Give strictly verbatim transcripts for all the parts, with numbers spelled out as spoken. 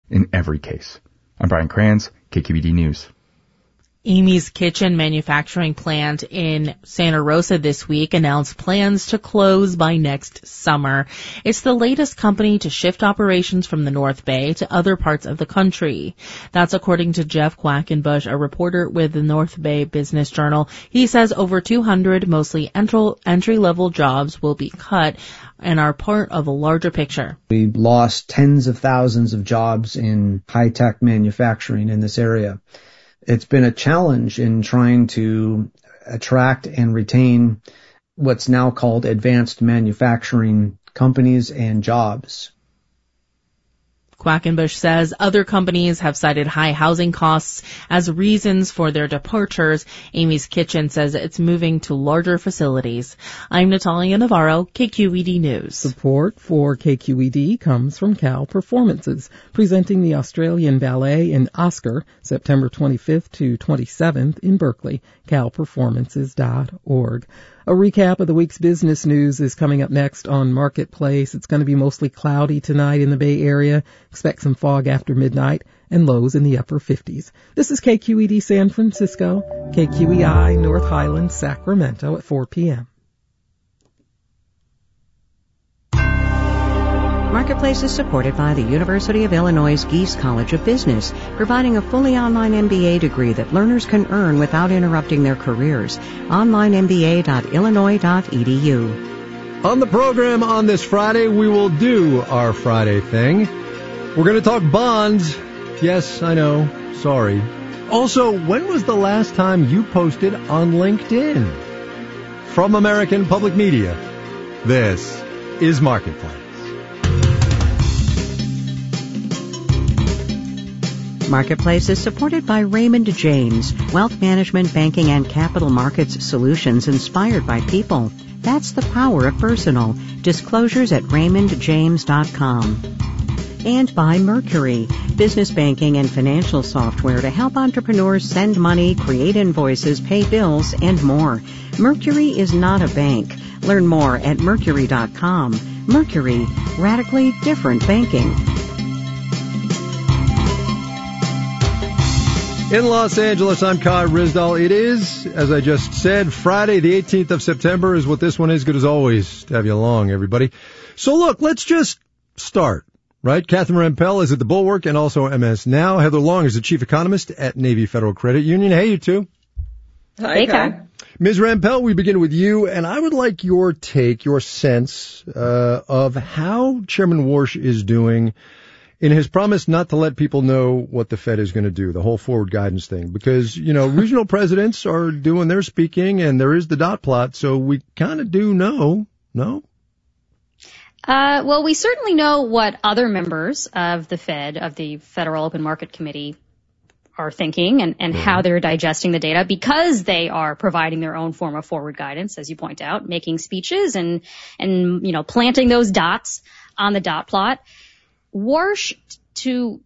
in every case. I'm Brian Kranz, K Q E D News. Amy's Kitchen manufacturing plant in Santa Rosa this week announced plans to close by next summer. It's the latest company to shift operations from the North Bay to other parts of the country. That's according to Jeff Quackenbush, a reporter with the North Bay Business Journal. He says over two hundred mostly entry-level jobs will be cut and are part of a larger picture. We lost tens of thousands of jobs in high-tech manufacturing in this area. It's been a challenge in trying to attract and retain what's now called advanced manufacturing companies and jobs. Quackenbush says other companies have cited high housing costs as reasons for their departures. Amy's Kitchen says it's moving to larger facilities. I'm Natalia Navarro, K Q E D News. Support for K Q E D comes from Cal Performances, presenting the Australian Ballet in Oscar, September twenty-fifth to twenty-seventh in Berkeley, cal performances dot org. A recap of the week's business news is coming up next on Marketplace. It's going to be mostly cloudy tonight in the Bay Area. Expect some fog after midnight and lows in the upper fifties. This is K Q E D San Francisco, K Q E I North Highlands, Sacramento at four p.m. Marketplace is supported by the University of Illinois Geese College of Business, providing a fully online M B A degree that learners can earn without interrupting their careers. online m b a dot illinois dot e d u. On the program on this Friday, we will do our Friday thing. We're going to talk bonds. Yes, I know. Sorry. Also, when was the last time you posted on LinkedIn? From American Public Media, this is Marketplace. Marketplace is supported by Raymond James, wealth management, banking, and capital markets solutions inspired by people. That's the power of personal. Disclosures at raymond james dot com. And by Mercury, business banking and financial software to help entrepreneurs send money, create invoices, pay bills, and more. Mercury is not a bank. Learn more at mercury dot com. Mercury, radically different banking. In Los Angeles, I'm Kai Rizdal. It is, as I just said, Friday the eighteenth of September is what this one is. Good as always to have you along, everybody. So look, let's just start, right? Catherine Rampell is at the Bulwark and also M S Now. Heather Long is the chief economist at Navy Federal Credit Union. Hey, you two. Hi, Kai. Miz Rampell, we begin with you, and I would like your take, your sense uh, of how Chairman Warsh is doing in his promise not to let people know what the Fed is going to do, the whole forward guidance thing, because, you know, regional presidents are doing their speaking and there is the dot plot, so we kind of do know, no? Uh, well, we certainly know what other members of the Fed, of the Federal Open Market Committee, are thinking and, and mm-hmm. how they're digesting the data, because they are providing their own form of forward guidance, as you point out, making speeches and, and, you know, planting those dots on the dot plot. Warsh, to,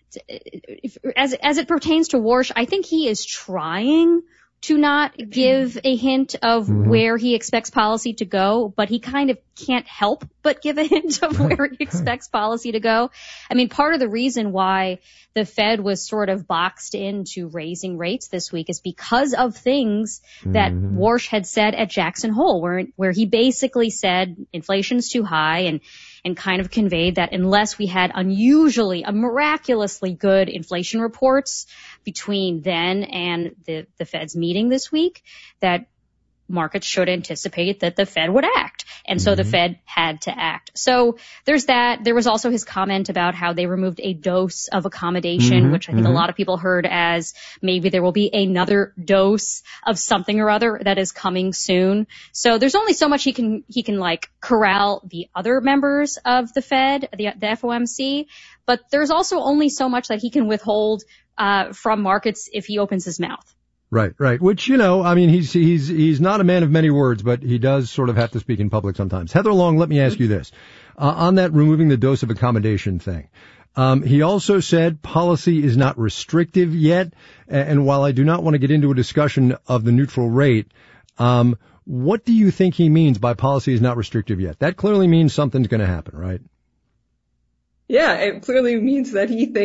to as as it pertains to Warsh, I think he is trying to not give a hint of mm-hmm. where he expects policy to go, but he kind of can't help but give a hint of where he expects policy to go. I mean, part of the reason why the Fed was sort of boxed into raising rates this week is because of things that mm-hmm. Warsh had said at Jackson Hole, where where he basically said inflation's too high and and kind of conveyed that unless we had unusually, uh, miraculously good inflation reports between then and the, the Fed's meeting this week, that markets should anticipate that the Fed would act. And so mm-hmm. the Fed had to act. So there's that. There was also his comment about how they removed a dose of accommodation, mm-hmm. which I think mm-hmm. a lot of people heard as maybe there will be another dose of something or other that is coming soon. So there's only so much he can, he can like corral the other members of the Fed, the, the F O M C, but there's also only so much that he can withhold, uh, from markets if he opens his mouth. Right, right. Which, you know, I mean, he's, he's, he's not a man of many words, but he does sort of have to speak in public sometimes. Heather Long, let me ask you this. Uh, on that removing the dose of accommodation thing, um, he also said policy is not restrictive yet. And while I do not want to get into a discussion of the neutral rate, um, what do you think he means by policy is not restrictive yet? That clearly means something's going to happen, right? Yeah, it clearly means that he thinks